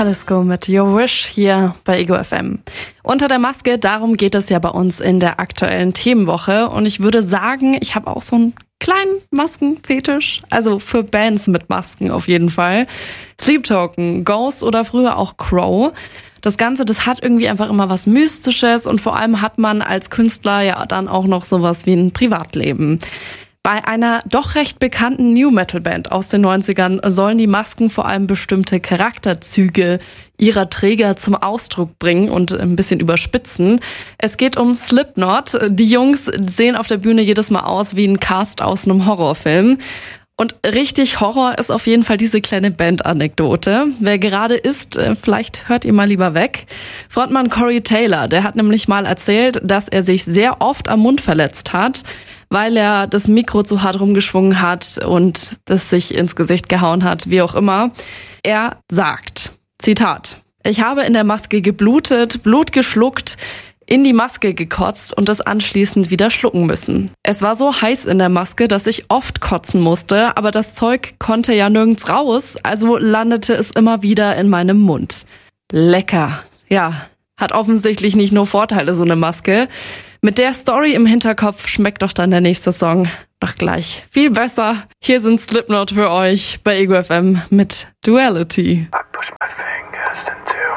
Talisker mit Your Wish hier bei Ego FM. Unter der Maske, darum geht es ja bei uns in der aktuellen Themenwoche. Und ich würde sagen, ich habe auch so einen kleinen Maskenfetisch. Also für Bands mit Masken auf jeden Fall. Sleep Token, Ghost oder früher auch Crow. Das Ganze, das hat irgendwie einfach immer was Mystisches und vor allem hat man als Künstler ja dann auch noch sowas wie ein Privatleben. Bei einer doch recht bekannten New-Metal-Band aus den 90ern sollen die Masken vor allem bestimmte Charakterzüge ihrer Träger zum Ausdruck bringen und ein bisschen überspitzen. Es geht um Slipknot. Die Jungs sehen auf der Bühne jedes Mal aus wie ein Cast aus einem Horrorfilm. Und richtig Horror ist auf jeden Fall diese kleine Band-Anekdote. Wer gerade ist, vielleicht hört ihr mal lieber weg. Frontmann Corey Taylor, der hat nämlich mal erzählt, dass er sich sehr oft am Mund verletzt hat, weil er das Mikro zu hart rumgeschwungen hat und das sich ins Gesicht gehauen hat, wie auch immer. Er sagt, Zitat, ich habe in der Maske geblutet, Blut geschluckt, in die Maske gekotzt und das anschließend wieder schlucken müssen. Es war so heiß in der Maske, dass ich oft kotzen musste, aber das Zeug konnte ja nirgends raus, also landete es immer wieder in meinem Mund. Lecker. Ja, hat offensichtlich nicht nur Vorteile, so eine Maske. Mit der Story im Hinterkopf schmeckt doch dann der nächste Song doch gleich viel besser. Hier sind Slipknot für euch bei Ego FM mit Duality. I push my fingers into